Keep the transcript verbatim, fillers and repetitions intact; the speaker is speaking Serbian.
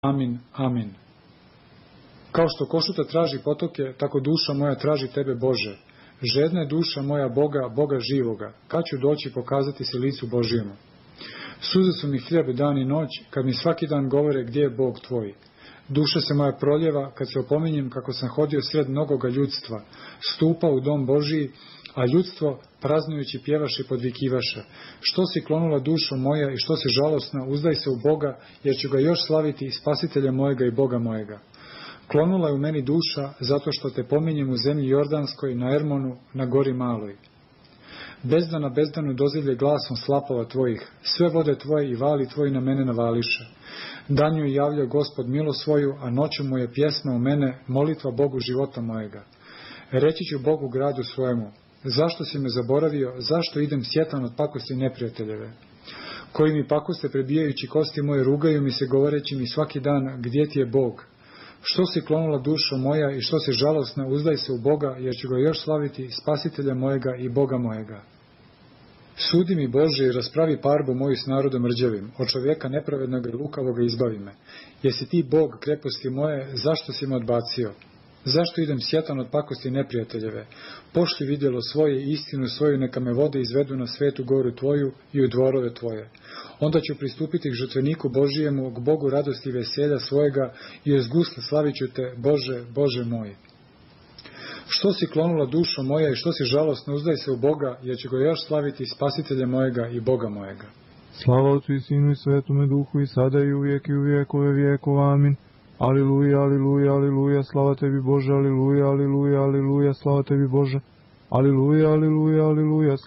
Amin, amin. Kao što košuta traži potoke, tako duša moja traži tebe, Bože. Žedna je duša moja Boga, Boga živoga. Kad ću doći pokazati se licu Božijemu? Suze su mi hljeb dan i noć, kad mi svaki dan govore gdje je Bog tvoj. Duša se moja proljeva, kad se opominjem kako sam hodio sred mnogoga ljudstva, stupao u dom Božiji, a ljudstvo praznujući pjevaše i podvikivaše. Što si klonula dušo moja i što si žalosna, uzdaj se u Boga, jer ću ga još slaviti i spasitelja mojega i Boga mojega. Klonula je u meni duša, zato što te pominjem u zemlji Jordanskoj, na Ermonu, na gori maloj. Bezdana bezdanu dozivlje glasom slapova tvojih, sve vode tvoje i vali tvoji na mene navališe. Danju je javljao Gospod milo svoju, a noću mu je pjesma u mene, molitva Bogu života mojega. Reći ću Bogu gradu svojemu, zašto si me zaboravio, zašto idem sjetan od pakosti neprijateljeve? Koji mi pakoste prebijajući kosti moje, rugaju mi se govoreći mi svaki dan, gdje ti je Bog? Što si klonula dušo moja i što si žalosna, uzdaj se u Boga, jer ću ga još slaviti, spasitelja mojega i Boga mojega. Sudi mi, Bože, i raspravi parbu moju s narodom rđevim, od čovjeka nepravednog i lukavoga izbavi me. Jesi ti Bog kreposti moje, zašto si me odbacio? Zašto idem sjetan od pakosti neprijateljeve? Pošli vidjelo svoje i istinu svoju, neka me vode izvedu na svetu goru tvoju i u dvorove tvoje. Onda ću pristupiti k žrtveniku Božijemu, k Bogu radosti i veselja svojega i uz gusle slavit ću te, Bože, Bože moj. Što si klonula dušo moja i što si žalosna, uzdaj se u Boga, jer ću ga još slaviti, spasitelja mojega i Boga mojega. Slava Otcu i Sinu i Svetome Duhu, i sada i uvijek i u vijekove vijekova. Amin. Aliluja, aliluja, aliluja, slava tebi Bože, aliluja, aliluja, aliluja, slava tebi Bože. Aliluja, aliluja, aliluja,